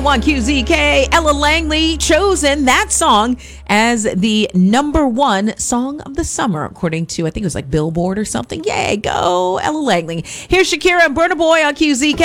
1QZK, Ella Langley, chosen that song as the #1 song of the summer, according to, I think it was like Billboard or something. Yay, go Ella Langley. Here's Shakira and Burna Boy on QZK.